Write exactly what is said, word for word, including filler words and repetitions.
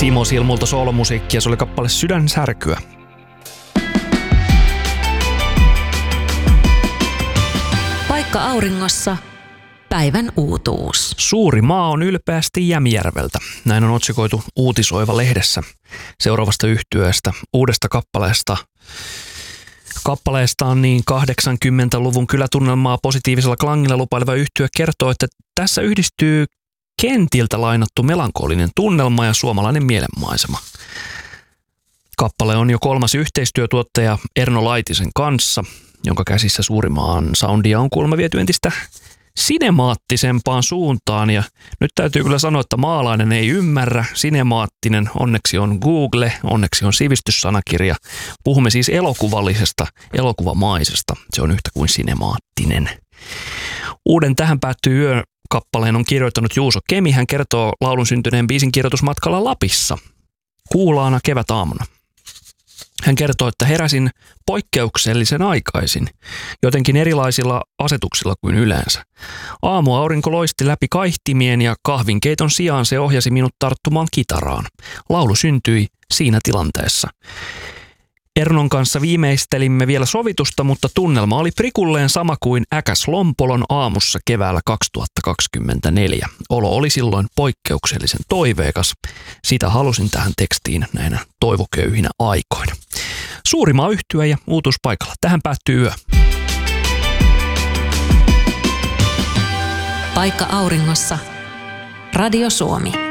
Simo Silmulta soolomusiikkia, se oli kappale Sydän särkyä. Paikka auringossa. Päivän uutuus. Suuri maa on ylpeästi Jämijärveltä. Näin on otsikoitu Uutisoiva lehdessä seuraavasta yhtyeestä, uudesta kappaleesta. Kappaleesta on niin kahdeksankymmentäluvun kylätunnelmaa positiivisella klangilla lupaileva yhtye kertoo, että tässä yhdistyy kentiltä lainattu melankolinen tunnelma ja suomalainen mielenmaisema. Kappale on jo kolmas yhteistyötuottaja Erno Laitisen kanssa, jonka käsissä Suurimaan soundia on kuulemma viety entistä sinemaattisempaan suuntaan. Ja nyt täytyy kyllä sanoa, että maalainen ei ymmärrä. Sinemaattinen onneksi on Google, onneksi on sivistyssanakirja. Puhumme siis elokuvallisesta, elokuvamaisesta. Se on yhtä kuin sinemaattinen. Uuden Tähän päättyy yö -kappaleen on kirjoittanut Juuso Kemi. Hän kertoo laulun syntyneen biisin kirjoitusmatkalla Lapissa kuulaana kevätaamuna. Hän kertoo, että heräsin poikkeuksellisen aikaisin, jotenkin erilaisilla asetuksilla kuin yleensä. Aamuaurinko loisti läpi kaihtimien ja kahvinkeiton sijaan se ohjasi minut tarttumaan kitaraan. Laulu syntyi siinä tilanteessa. Ernon kanssa viimeistelimme vielä sovitusta, mutta tunnelma oli prikulleen sama kuin Äkäs Lompolon aamussa keväällä kaksituhattakaksikymmentäneljä. Olo oli silloin poikkeuksellisen toiveikas. Sitä halusin tähän tekstiin näinä toivoköyhinä aikoina. Suurimaa yhtye ja uutuuspaikalla. Tähän päättyy yö. Paikka auringossa. Radio Suomi.